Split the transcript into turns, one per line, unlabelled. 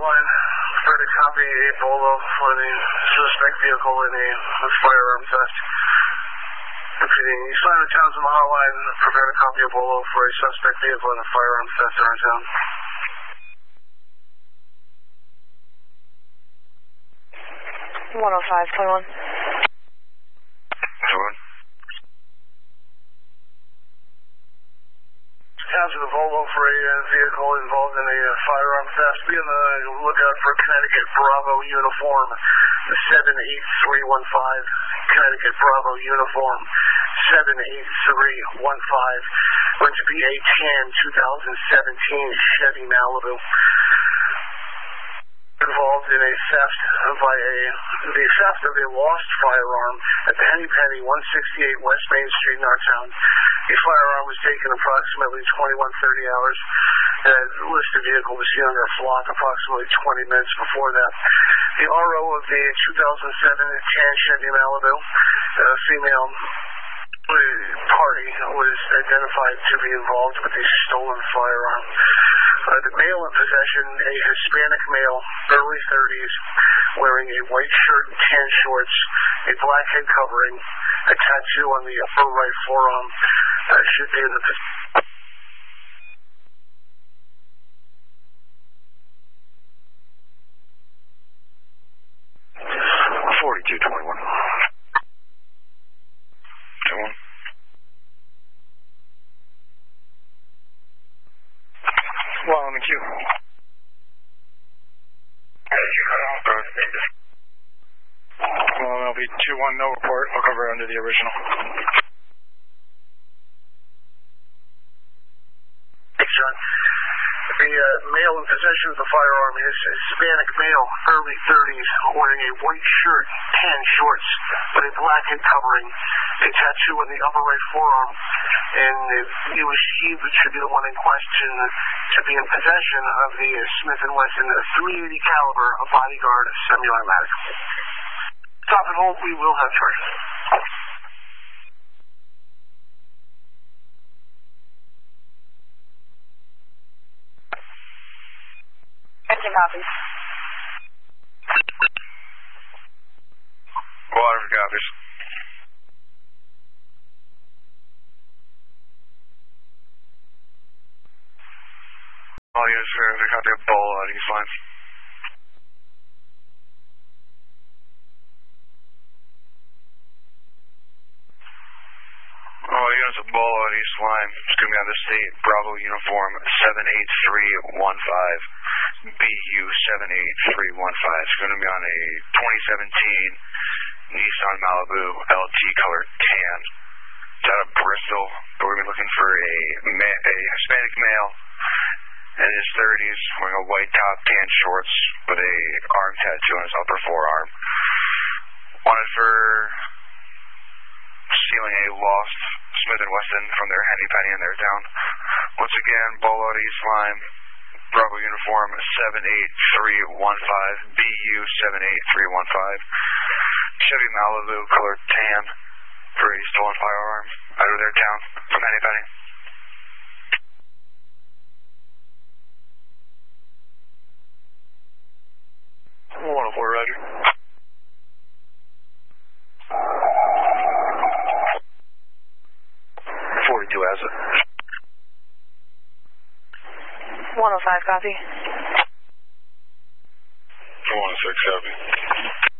Hotline. Try to copy a bolo for the suspect vehicle in a firearm test. Repeating, East Line of Townsend Hotline. Prepare to copy a bolo for a suspect vehicle in a firearm test around town.
105.1.
Townsend Volvo for a vehicle involved in a firearm theft. Be on the lookout for Connecticut Bravo uniform 78315. Connecticut Bravo uniform 78315. Going to be a tan 2017 Chevy Malibu. Involved in a theft the theft of a lost firearm at the Henny Penny 168 West Main Street in our town. The firearm was taken approximately 21:30 hours. The listed vehicle was seen under a flock approximately 20 minutes before that. The RO of the 2007 tan Chevy Malibu, female party, was identified to be involved with the stolen firearm. The male in possession, a Hispanic male, early 30s, wearing a white shirt and tan shorts, a black head covering, a tattoo on the upper right forearm. Should be in the
4221. Well, I'm in queue. Well, that'll be 2-1, no report. I'll cover under the original.
Thanks, John. The male in possession of the firearm is a Hispanic male, early 30s, wearing a white shirt, tan shorts, with a black head covering, a tattoo on the upper right forearm, and he should be the one in question to be in possession of the Smith & Wesson .380 caliber bodyguard semi-automatic. Stop and hold, we will have charges.
Engine copies.
Water copies. All units for copy of Bolo out East Line. All units of Bolo out East Line. It's going to be on the state Bravo uniform 78315. BU 78315. It's going to be on a 2017 Nissan Malibu LT color tan. It's out of Bristol, but we're going to be looking for a Hispanic male in his 30s, wearing a white top, tan shorts, with a arm tattoo on his upper forearm. Wanted for stealing a lost Smith & Wesson from their Henny Penny in their town. Once again, Bolo out East Line. Bravo uniform 78315, BU 78315. Chevy Malibu, colored tan, for a stolen firearm out of their town from Henny Penny. 104, Roger. .42 has it.
105, copy.
106, copy.